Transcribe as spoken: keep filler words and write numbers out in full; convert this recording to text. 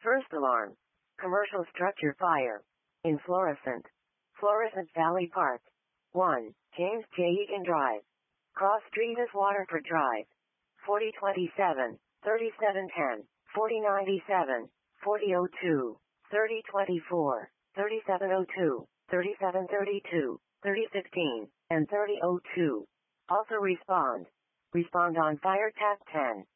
First alarm. Commercial structure fire. In Florissant. Florissant Valley Park. one. James J. Egan Drive. Cross Street is Waterford Drive. forty twenty-seven, thirty-seven ten, forty ninety-seven, forty oh two, thirty twenty-four, thirty-seven oh two, thirty-seven thirty-two, thirty fifteen, and thirty oh two. Also respond. Respond on Fire Tap ten.